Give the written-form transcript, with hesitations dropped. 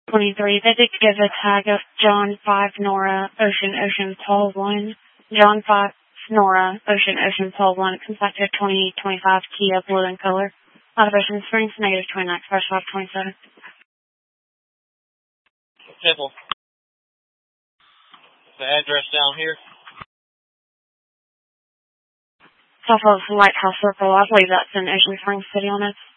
23. They did give a tag of John 5 Nora Ocean Paul 1. John 5 Nora Ocean Paul 1. Compacted 2025 Kia blue in color. Out of Ocean Springs, negative 29, express 527. Simple. The address down here. South of Lighthouse Circle. I believe that's in Ocean Springs City on it.